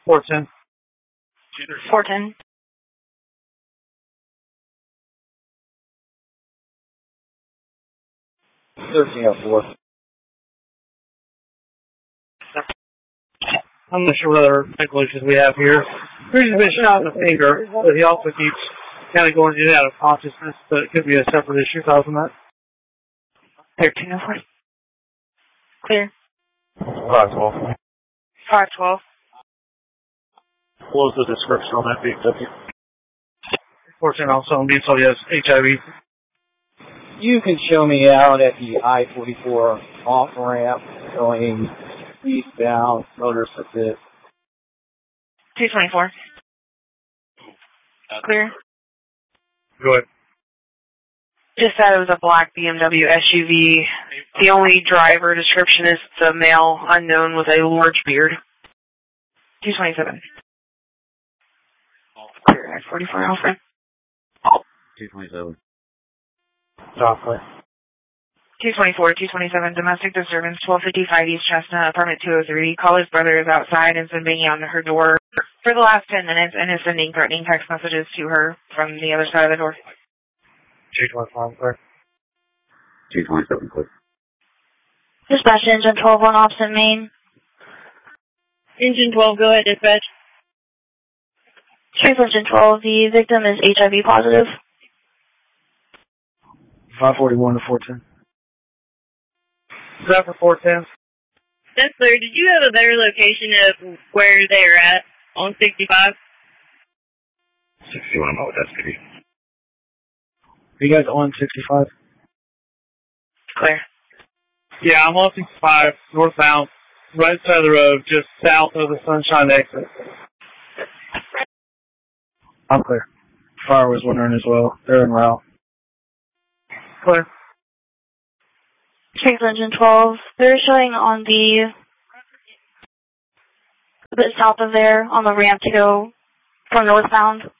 410. 410. I'm not sure what other medical issues we have here. He's been shot in the finger, but he also keeps kind of going in and out of consciousness, but it could be a separate issue causing that. 1304. Clear. 512. 512. What was the description on that BMW? 14 also means so he has HIV. You can show me out at the I-44 off-ramp going eastbound, Motors Assist. 224. Clear. Go ahead. Just said it was a black BMW SUV. The only driver description is the male unknown with a large beard. 227. Clear. 44 Alfred. 227. Software. 224, 227, domestic disturbance, 1255 East Chestnut, apartment 203. Caller's brother is outside and has been banging on her door for the last 10 minutes and is sending threatening text messages to her from the other side of the door. 225, clear. 227, clear. Dispatch engine 12 on opposite main. Engine 12, go ahead, dispatch. Truth engine 12, the victim is HIV positive. 541 to 410. Is that for 410? That's clear. Did you have a better location of where they're at on 65? 61, I'm out with SPD. Are you guys on 65? Clear. Yeah, I'm on 65, northbound, right side of the road, just south of the Sunshine exit. I'm clear. Fire was wondering as well. They're en route. Clear. Truth engine 12, they're showing on the a bit south of there on the ramp to go from northbound.